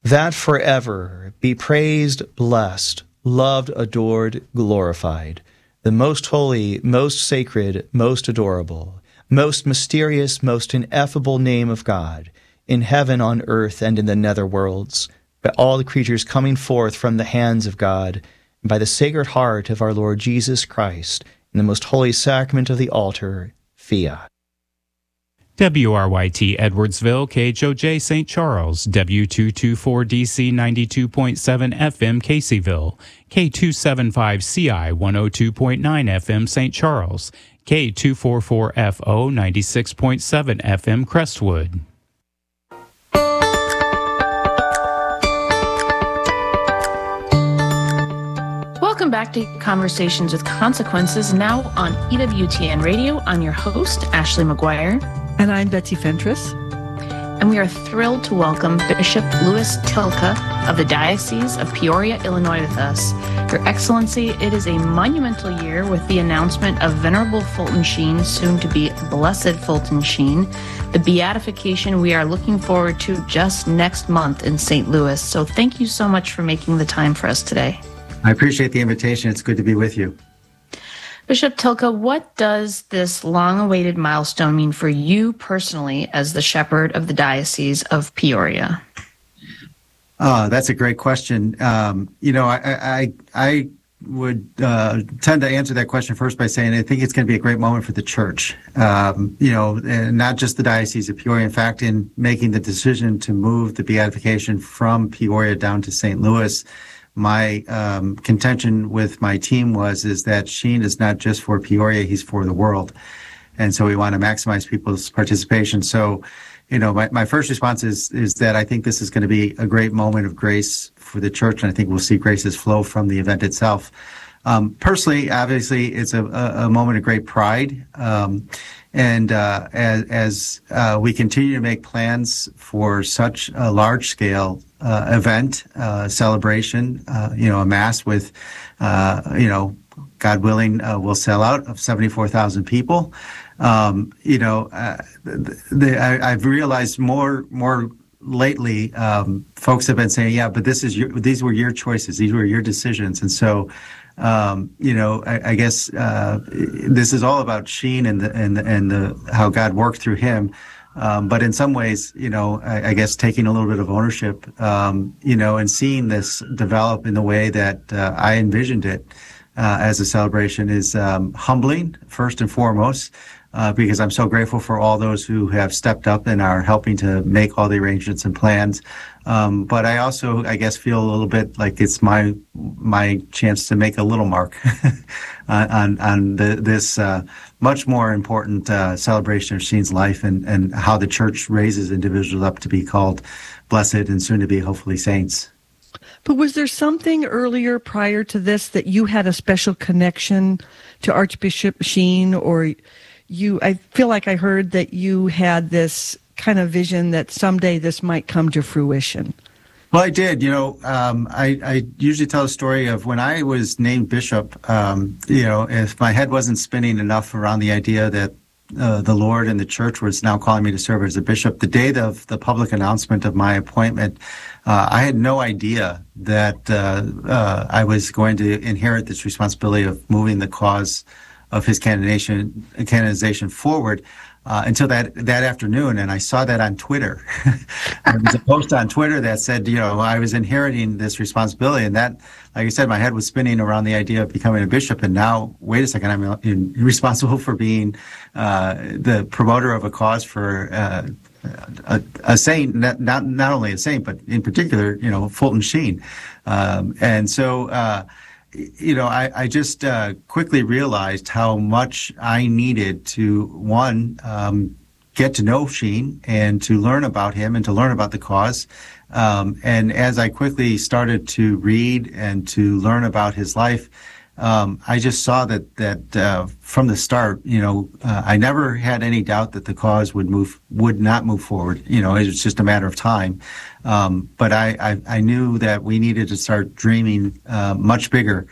that forever be praised, blessed, loved, adored, glorified, the most holy, most sacred, most adorable, most mysterious, most ineffable name of God, in heaven, on earth, and in the nether worlds, by all the creatures coming forth from the hands of God, and by the Sacred Heart of our Lord Jesus Christ, in the most holy sacrament of the altar, Fiat. WRYT Edwardsville, KHOJ St. Charles, W224DC 92.7 FM Caseyville, K275CI 102.9 FM St. Charles, K244FO 96.7 FM Crestwood. Welcome back to Conversations with Consequences, now on EWTN Radio. I'm your host, Ashley McGuire. And I'm Betsy Fentress. And we are thrilled to welcome Bishop Louis Tilka of the Diocese of Peoria, Illinois with us. Your Excellency, it is a monumental year with the announcement of Venerable Fulton Sheen, soon to be Blessed Fulton Sheen, the beatification we are looking forward to just next month in St. Louis. So thank you so much for making the time for us today. I appreciate the invitation. It's good to be with you. Bishop Tilka, what does this long-awaited milestone mean for you personally as the shepherd of the Diocese of Peoria? That's a great question. I would tend to answer that question first by saying I think it's going to be a great moment for the church. And not just the Diocese of Peoria. In fact, in making the decision to move the beatification from Peoria down to St. Louis, my contention with my team is that Sheen is not just for Peoria, he's for the world. And so we want to maximize people's participation. So, my first response is that I think this is going to be a great moment of grace for the church, and I think we'll see graces flow from the event itself. Personally, obviously, it's a moment of great pride. And as we continue to make plans for such a large-scale event, celebration, a mass with, God willing, will sell out of 74,000 people. I've realized more lately, folks have been saying, yeah, but these were your choices, these were your decisions, and so. I guess this is all about Sheen and the how God worked through him. But in some ways, I guess taking a little bit of ownership, and seeing this develop in the way that I envisioned it as a celebration is humbling, first and foremost, because I'm so grateful for all those who have stepped up and are helping to make all the arrangements and plans. But I also, I guess, feel a little bit like it's my chance to make a little mark on this much more important celebration of Sheen's life and how the church raises individuals up to be called blessed and soon to be hopefully saints. But was there something earlier prior to this that you had a special connection to Archbishop Sheen, or I feel like I heard that you had this kind of vision that someday this might come to fruition? Well, I did. I usually tell a story of when I was named bishop, if my head wasn't spinning enough around the idea that the Lord and the church was now calling me to serve as a bishop, the day of the public announcement of my appointment, I had no idea that I was going to inherit this responsibility of moving the cause of his canonization forward until that afternoon, and I saw that on Twitter. There was a post on Twitter that said, I was inheriting this responsibility, and that, like I said, my head was spinning around the idea of becoming a bishop, and now, wait a second, I'm responsible for being the promoter of a cause for a saint, not only a saint, but in particular, Fulton Sheen. And so, I just quickly realized how much I needed to, one, get to know Sheen and to learn about him and to learn about the cause. And as I quickly started to read and to learn about his life, I just saw that from the start, I never had any doubt that the cause would not move forward. It was just a matter of time. But I knew that we needed to start dreaming much bigger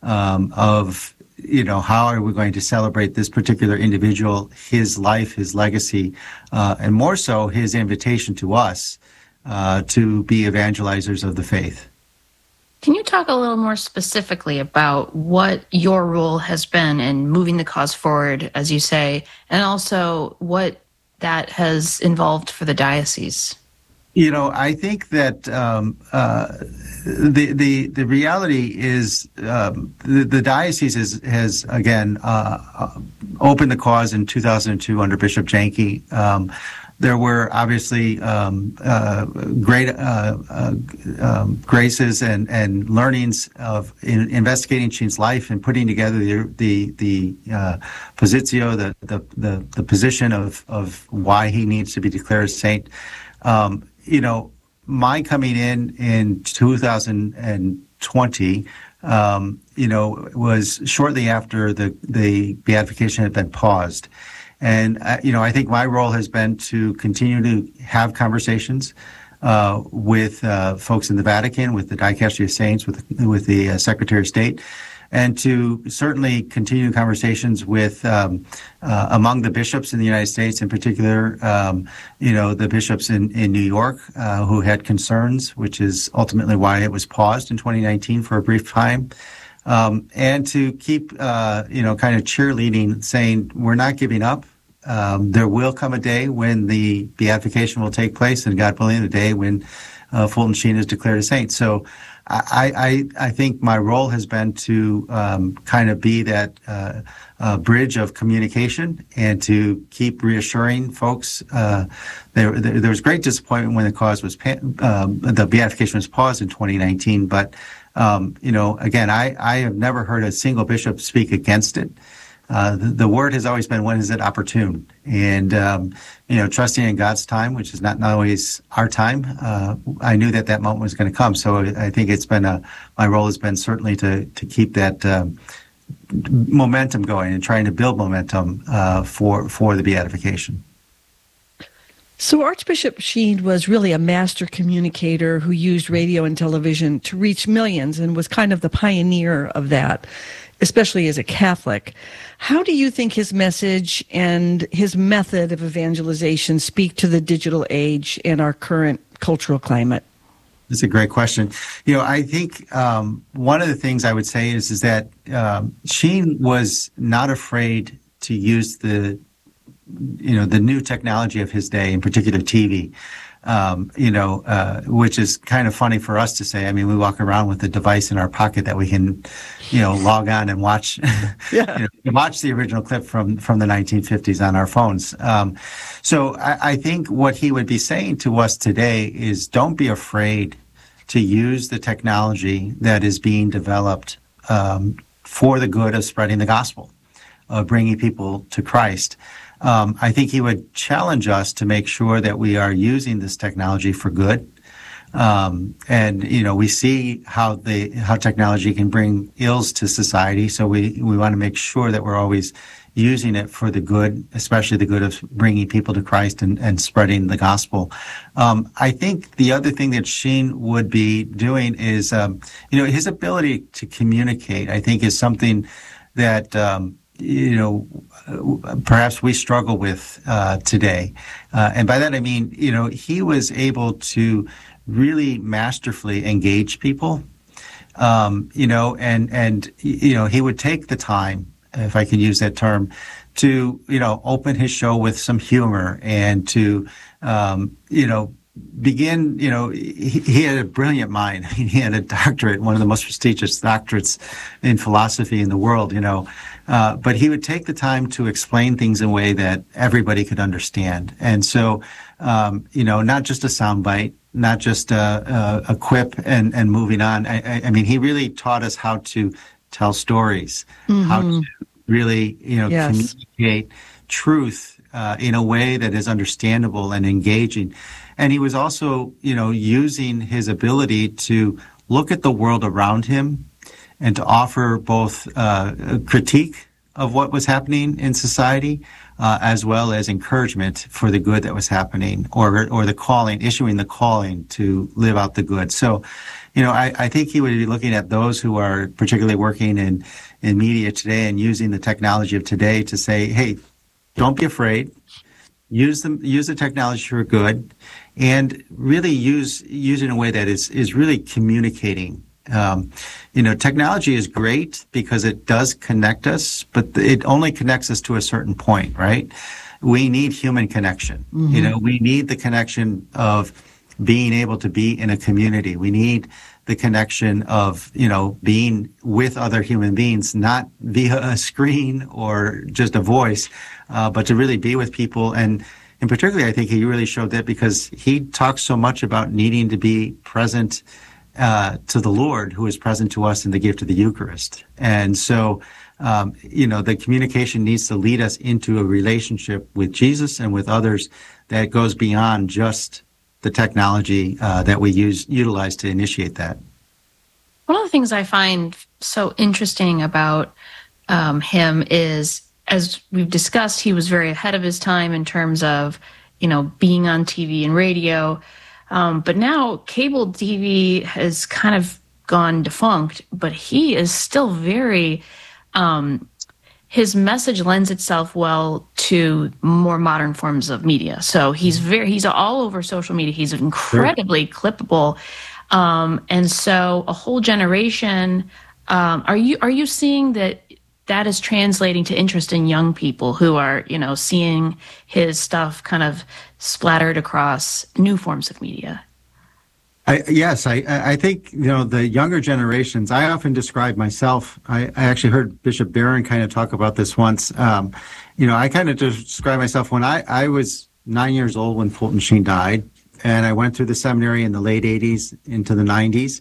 of, how are we going to celebrate this particular individual, his life, his legacy, and more so his invitation to us to be evangelizers of the faith. Can you talk a little more specifically about what your role has been in moving the cause forward, as you say, and also what that has involved for the diocese? I think that the reality is the diocese has again opened the cause in 2002 under Bishop Janke. There were obviously great graces and learnings of investigating Sheen's life and putting together the positio, the position of why he needs to be declared a saint. My coming in 2020, was shortly after the beatification had been paused. And, I think my role has been to continue to have conversations with folks in the Vatican, with the Dicastery of Saints, with the Secretary of State, and to certainly continue conversations with among the bishops in the United States, in particular, the bishops in New York who had concerns, which is ultimately why it was paused in 2019 for a brief time. And to keep, kind of cheerleading, saying we're not giving up. There will come a day when the beatification will take place, and God willing, the day when Fulton Sheen is declared a saint. So I think my role has been to kind of be that bridge of communication and to keep reassuring folks. There was great disappointment when the cause was the beatification was paused in 2019, but again, I have never heard a single bishop speak against it. The word has always been, when is it opportune? And, trusting in God's time, which is not always our time, I knew that moment was going to come. So I think it's been my role has been certainly to keep that momentum going and trying to build momentum for the beatification. So Archbishop Sheen was really a master communicator who used radio and television to reach millions and was kind of the pioneer of that, especially as a Catholic. How do you think his message and his method of evangelization speak to the digital age and our current cultural climate? That's a great question. I think one of the things I would say is that Sheen was not afraid to use the new technology of his day, in particular TV, which is kind of funny for us to say. I mean, we walk around with a device in our pocket that we can, log on and watch, watch the original clip from the 1950s on our phones. So I think what he would be saying to us today is, don't be afraid to use the technology that is being developed for the good of spreading the gospel, of bringing people to Christ. I think he would challenge us to make sure that we are using this technology for good. We see how technology can bring ills to society. So we want to make sure that we're always using it for the good, especially the good of bringing people to Christ and spreading the gospel. I think the other thing that Sheen would be doing is, his ability to communicate, I think, is something that, perhaps we struggle with today. And by that I mean, he was able to really masterfully engage people, and he would take the time, if I can use that term, to, open his show with some humor and to, begin, he had a brilliant mind. He had a doctorate, one of the most prestigious doctorates in philosophy in the world, but he would take the time to explain things in a way that everybody could understand. And so, not just a soundbite, not just a quip and moving on. I mean, he really taught us how to tell stories, how to really, communicate truth in a way that is understandable and engaging. And he was also, using his ability to look at the world around him and to offer both a critique of what was happening in society, as well as encouragement for the good that was happening, or the calling, issuing the calling to live out the good. So, I think he would be looking at those who are particularly working in media today and using the technology of today to say, hey, don't be afraid. Use the technology for good, and really use it in a way that is really communicating. Technology is great because it does connect us, but it only connects us to a certain point, right? We need human connection. Mm-hmm. We need the connection of being able to be in a community. We need the connection of, being with other human beings, not via a screen or just a voice, but to really be with people. And in particular, I think he really showed that because he talks so much about needing to be present to the Lord, who is present to us in the gift of the Eucharist. And so, the communication needs to lead us into a relationship with Jesus and with others that goes beyond just the technology that we utilize to initiate that. One of the things I find so interesting about him is, as we've discussed, he was very ahead of his time in terms of, being on TV and radio. But now cable TV has kind of gone defunct, but he is still very, his message lends itself well to more modern forms of media. So he's all over social media. He's incredibly clippable. And so a whole generation, are you seeing that is translating to interest in young people who are, seeing his stuff kind of splattered across new forms of media? Yes, I think, the younger generations, I often describe myself, I actually heard Bishop Barron kind of talk about this once. I kind of describe myself when I was 9 years old when Fulton Sheen died, and I went through the seminary in the late 80s into the 90s.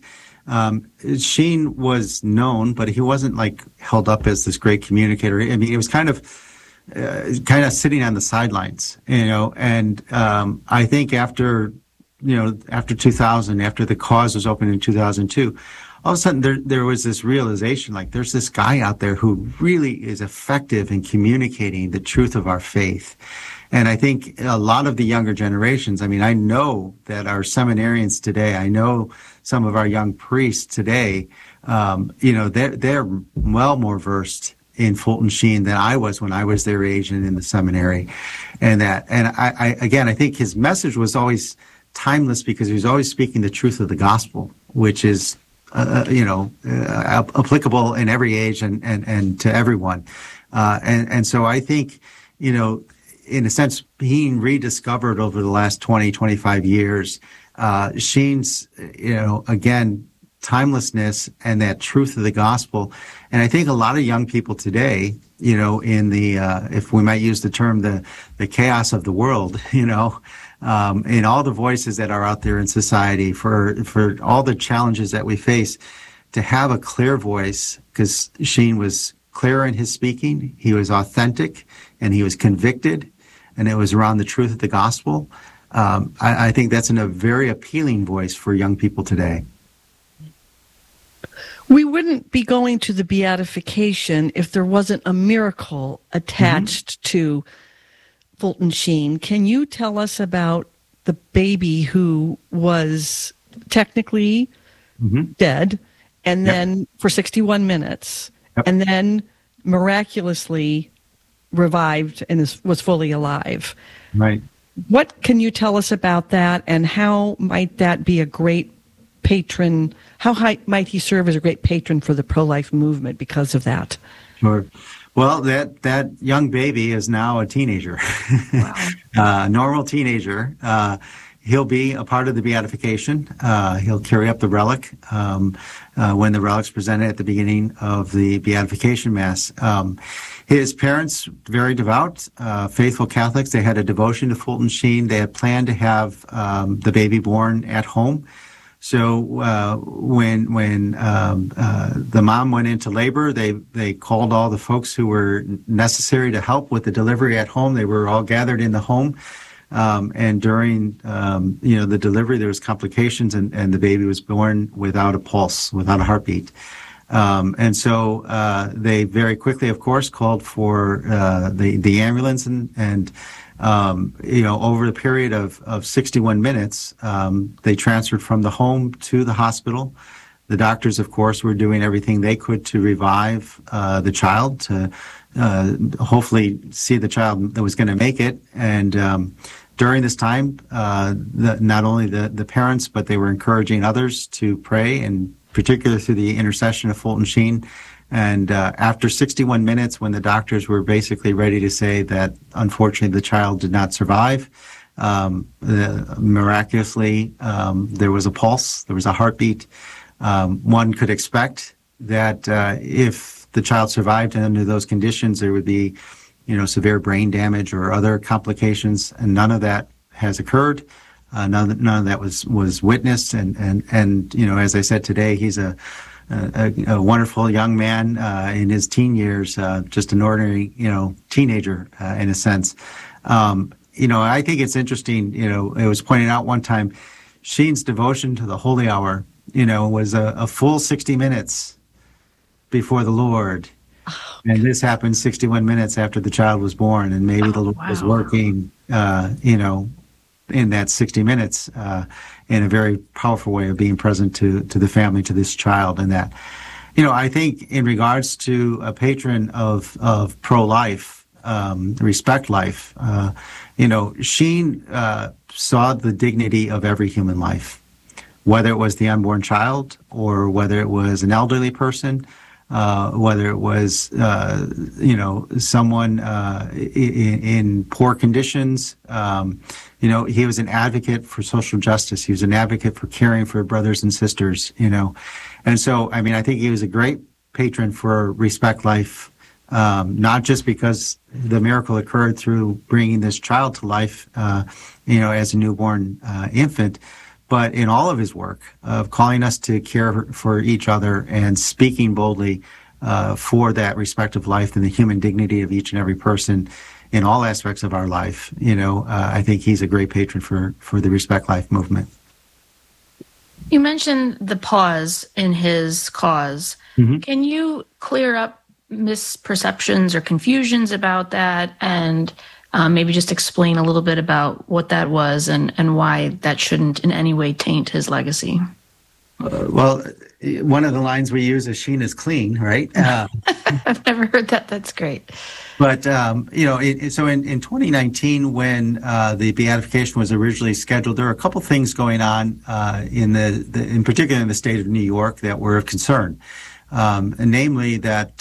Sheen was known, but he wasn't held up as this great communicator. I mean, it was kind of sitting on the sidelines, and I think after 2000, after the cause was opened in 2002, all of a sudden there was this realization, there's this guy out there who really is effective in communicating the truth of our faith. And I think a lot of the younger generations, I know that our seminarians today, I know some of our young priests today, they're well more versed in Fulton Sheen than I was when I was their age and in the seminary. And I think his message was always timeless because he was always speaking the truth of the gospel, which is, applicable in every age and to everyone. And so I think, in a sense, being rediscovered over the last 20, 25 years, Sheen's, again, timelessness and that truth of the gospel. And I think a lot of young people today, in the, if we might use the term, the chaos of the world, in all the voices that are out there in society for all the challenges that we face, to have a clear voice, because Sheen was clear in his speaking, he was authentic, and he was convicted, and it was around the truth of the gospel. I think that's a very appealing voice for young people today. We wouldn't be going to the beatification if there wasn't a miracle attached to Fulton Sheen. Can you tell us about the baby who was technically dead, and then for 61 minutes, and then miraculously revived and was fully alive? Right. What can you tell us about that, and how might that be a great patron? How might he serve as a great patron for the pro-life movement because of that? Sure. Well, that young baby is now a teenager, normal teenager. He'll be a part of the beatification. He'll carry up the relic when the relic's presented at the beginning of the beatification mass. His parents, very devout, faithful Catholics. They had a devotion to Fulton Sheen. They had planned to have the baby born at home. So when the mom went into labor, they called all the folks who were necessary to help with the delivery at home. They were all gathered in the home. And during the delivery, there was complications, and the baby was born without a pulse, without a heartbeat. And so they very quickly, of course, called for the ambulance, and over the period of 61 minutes, they transferred from the home to the hospital. The doctors, of course, were doing everything they could to revive the child, to hopefully see the child that was going to make it. And during this time, not only the parents, but they were encouraging others to pray, and particularly through the intercession of Fulton Sheen. And after 61 minutes, when the doctors were basically ready to say that unfortunately the child did not survive, miraculously there was a pulse, there was a heartbeat. One could expect that if the child survived under those conditions, there would be, severe brain damage or other complications, and none of that has occurred. None of that was witnessed, and as I said today, he's a wonderful young man in his teen years, just an ordinary, teenager in a sense. I think it's interesting. It was pointed out one time, Sheen's devotion to the Holy Hour, was a full 60 minutes before the Lord. Oh, and this happened 61 minutes after the child was born, and maybe the Lord was working, in that 60 minutes in a very powerful way of being present to the family, to this child. And that, I think in regards to a patron of pro-life, respect life, Sheen saw the dignity of every human life, whether it was the unborn child or whether it was an elderly person, whether it was, someone in poor conditions. He was an advocate for social justice. He was an advocate for caring for brothers and sisters, And so, I think he was a great patron for Respect Life, not just because the miracle occurred through bringing this child to life, as a newborn infant, but in all of his work of calling us to care for each other and speaking boldly for that respect of life and the human dignity of each and every person in all aspects of our life. I think he's a great patron for the Respect Life movement. You mentioned the pause in his cause. Mm-hmm. Can you clear up misperceptions or confusions about that, and maybe just explain a little bit about what that was and why that shouldn't in any way taint his legacy? Well, one of the lines we use is "Sheen is clean," right? I've never heard that. That's great. But, so in 2019, when the beatification was originally scheduled, there were a couple things going on in particular in the state of New York that were of concern. Namely that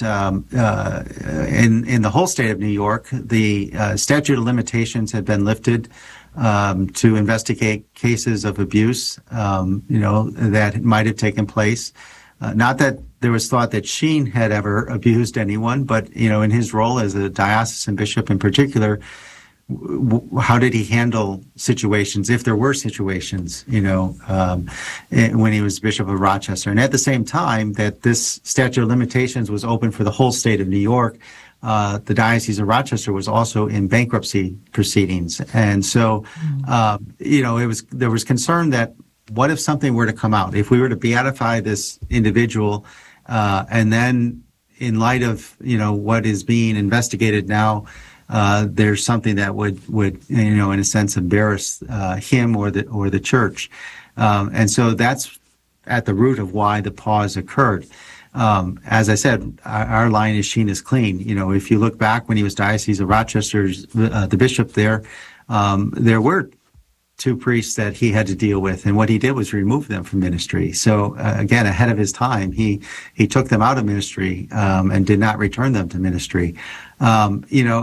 in the whole state of New York, the statute of limitations had been lifted to investigate cases of abuse, that might have taken place. Not that there was thought that Sheen had ever abused anyone, but, in his role as a diocesan bishop in particular, how did he handle situations, if there were situations, when he was Bishop of Rochester? And at the same time that this statute of limitations was open for the whole state of New York, the Diocese of Rochester was also in bankruptcy proceedings. And so, there was concern that what if something were to come out? If we were to beatify this individual, and then in light of, what is being investigated now, there's something that would in a sense embarrass him or the church, and so that's at the root of why the pause occurred. As I said, our line is "Sheen is clean." If you look back when he was Diocese of Rochester's the bishop there were two priests that he had to deal with, and what he did was remove them from ministry. So again, ahead of his time, he took them out of ministry and did not return them to ministry. In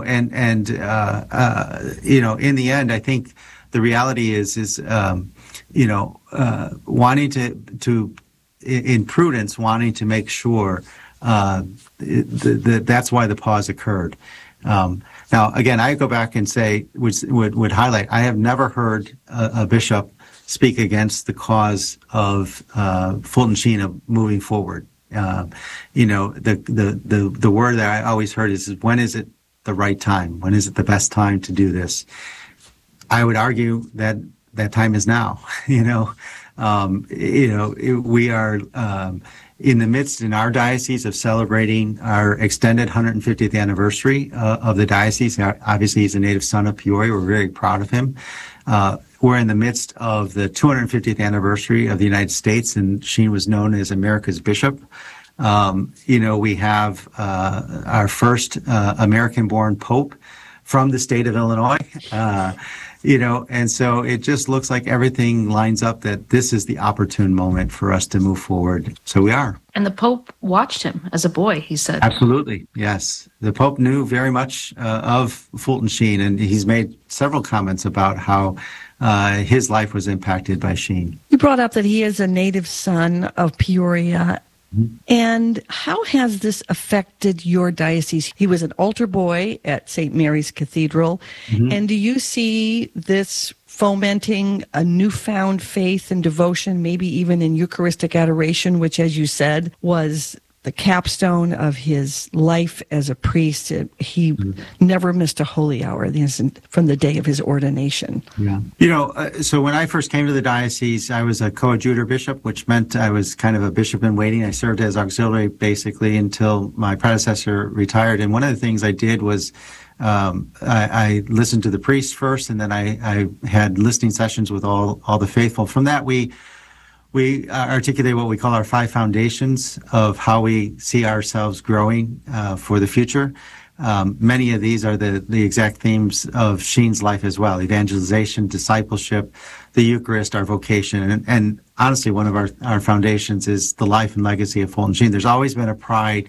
the end, I think the reality is wanting to in prudence, wanting to make sure that's why the pause occurred. Now, again, I go back and say, would highlight, I have never heard a bishop speak against the cause of Fulton Sheen of moving forward. The word that I always heard is, when is it the right time? When is it the best time to do this? I would argue that time is now. We are in the midst in our diocese of celebrating our extended 150th anniversary of the diocese. Obviously, he's a native son of Peoria. We're very proud of him. We're in the midst of the 250th anniversary of the United States, and Sheen was known as America's bishop. We have our first American-born pope from the state of Illinois. And so it just looks like everything lines up that this is the opportune moment for us to move forward. So we are. And the Pope watched him as a boy, he said. Absolutely, yes. The Pope knew very much of Fulton Sheen, and he's made several comments about how his life was impacted by Sheen. You brought up that he is a native son of Peoria. And how has this affected your diocese? He was an altar boy at St. Mary's Cathedral. And do you see this fomenting a newfound faith and devotion, maybe even in Eucharistic adoration, which, as you said, was the capstone of his life as a priest? He never missed a holy hour from the day of his ordination. Yeah. So when I first came to the diocese, I was a coadjutor bishop, which meant I was kind of a bishop in waiting. I served as auxiliary basically until my predecessor retired. And one of the things I did was I listened to the priest first, and then I had listening sessions with all the faithful. From that, we articulate what we call our 5 foundations of how we see ourselves growing for the future. Many of these are the exact themes of Sheen's life as well: evangelization, discipleship, the Eucharist, our vocation. And honestly, one of our foundations is the life and legacy of Fulton Sheen. There's always been a pride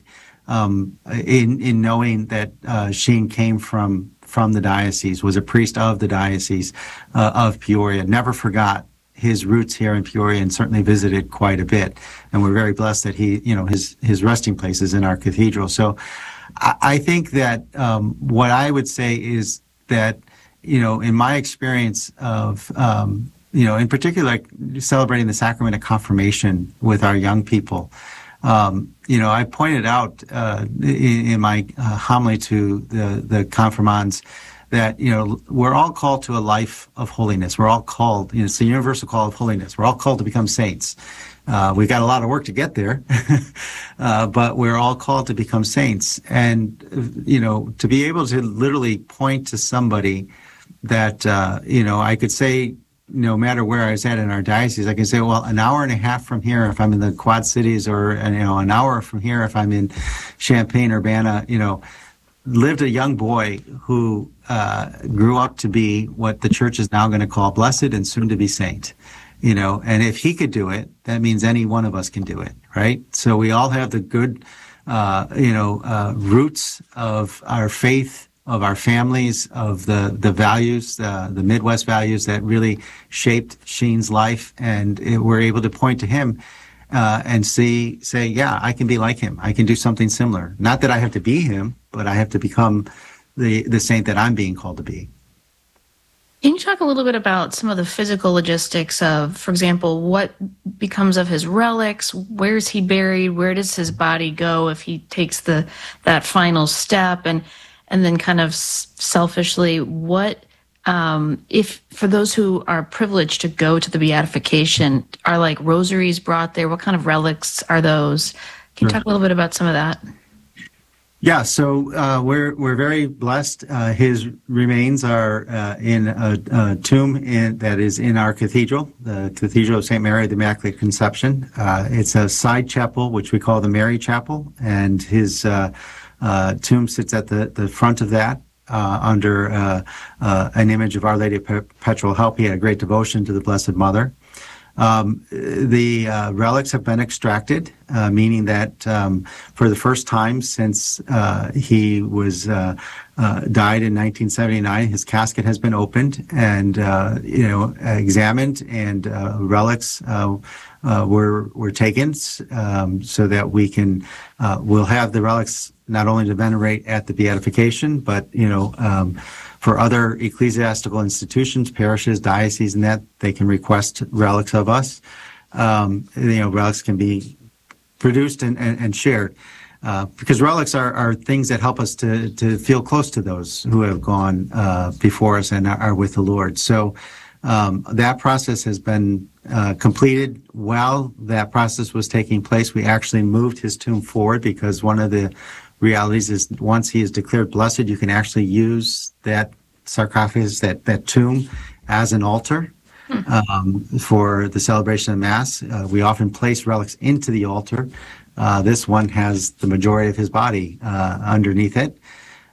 in knowing that Sheen came from the diocese, was a priest of the diocese of Peoria, never forgot his roots here in Peoria, and certainly visited quite a bit. And we're very blessed that his resting place is in our cathedral. So I think that what I would say is that, in my experience of, in particular, like celebrating the sacrament of confirmation with our young people, I pointed out in my homily to the confirmands that, we're all called to a life of holiness. We're all called, it's the universal call of holiness. We're all called to become saints. We've got a lot of work to get there, but we're all called to become saints. And, to be able to literally point to somebody that, I could say, no matter where I was at in our diocese, I can say, well, an hour and a half from here, if I'm in the Quad Cities, or, an hour from here, if I'm in Champaign-Urbana, lived a young boy who grew up to be what the church is now going to call blessed and soon to be saint. And if he could do it, that means any one of us can do it, right? So we all have the good, roots of our faith, of our families, of the values, the Midwest values that really shaped Sheen's life. And we're able to point to him and say, yeah, I can be like him. I can do something similar. Not that I have to be him, but I have to become the saint that I'm being called to be. Can you talk a little bit about some of the physical logistics of, for example, what becomes of his relics? Where's he buried? Where does his body go if he takes that final step? And then kind of selfishly, what if for those who are privileged to go to the beatification, are like rosaries brought there? What kind of relics are those? Can you talk a little bit about some of that? Yeah, so we're very blessed. His remains are in a tomb that is in our cathedral, the Cathedral of St. Mary of the Immaculate Conception. It's a side chapel, which we call the Mary Chapel, and his tomb sits at the front of that under an image of Our Lady of Perpetual Help. He had a great devotion to the Blessed Mother. The relics have been extracted, meaning that for the first time since he was died in 1979, his casket has been opened and examined, and relics were taken so that we'll have the relics not only to venerate at the beatification, but for other ecclesiastical institutions, parishes, dioceses, and that they can request relics of us. Relics can be produced and shared because relics are things that help us to feel close to those who have gone before us and are with the Lord. So that process has been completed. While that process was taking place, we actually moved his tomb forward, because one of the realities is once he is declared blessed, you can actually use that sarcophagus, that tomb, as an altar for the celebration of Mass. We often place relics into the altar. This one has the majority of his body underneath it.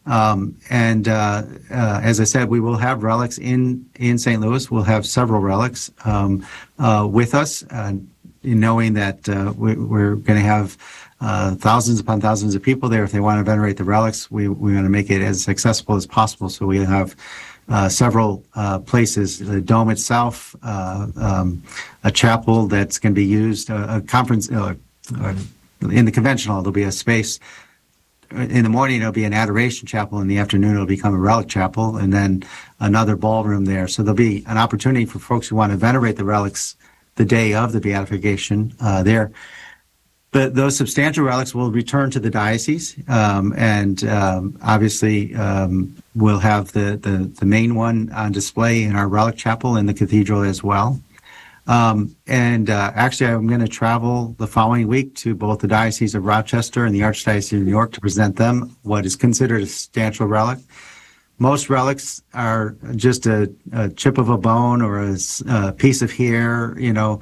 As I said, we will have relics in St. Louis. We'll have several relics with us, knowing that we're going to have thousands upon thousands of people there. If they want to venerate the relics, we want to make it as accessible as possible. So we have several places: the dome itself, a chapel that's going to be used, a conference in the convention hall. There'll be a space. In the morning, it'll be an adoration chapel. In the afternoon, it'll become a relic chapel, and then another ballroom there. So there'll be an opportunity for folks who want to venerate the relics the day of the beatification there. But those substantial relics will return to the diocese, and obviously we'll have the main one on display in our relic chapel in the cathedral as well. Actually, I'm going to travel the following week to both the Diocese of Rochester and the Archdiocese of New York to present them what is considered a substantial relic. Most relics are just a chip of a bone or a piece of hair,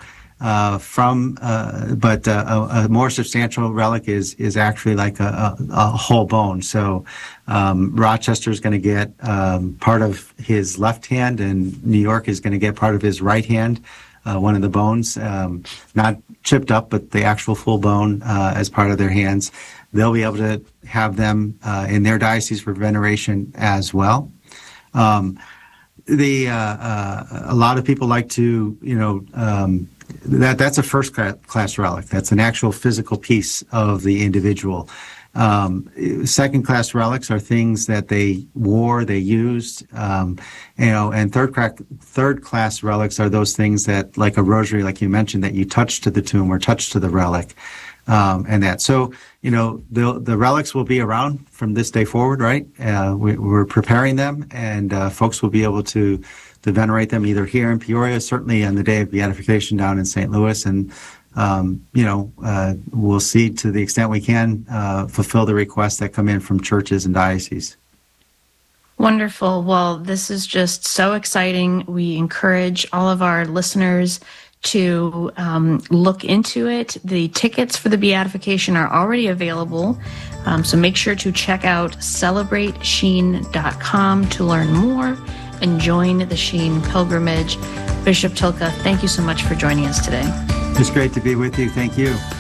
but a more substantial relic is actually like a whole bone. So Rochester is going to get part of his left hand, and New York is going to get part of his right hand. One of the bones, not chipped up, but the actual full bone as part of their hands. They'll be able to have them in their diocese for veneration as well. A lot of people like to, that's a first class relic. That's an actual physical piece of the individual. Second class relics are things that they wore, they used, and third class relics are those things that, like a rosary, like you mentioned, that you touch to the tomb or touch to the relic, and that. So, the relics will be around from this day forward, right? We're preparing them, and folks will be able to venerate them either here in Peoria, certainly on the day of beatification down in St. Louis, and we'll see to the extent we can fulfill the requests that come in from churches and dioceses. Wonderful. Well, this is just so exciting. We encourage all of our listeners to look into it. The tickets for the beatification are already available, so make sure to check out celebratesheen.com to learn more and join the Sheen pilgrimage. Bishop Tylka, thank you so much for joining us today. It's great to be with you. Thank you.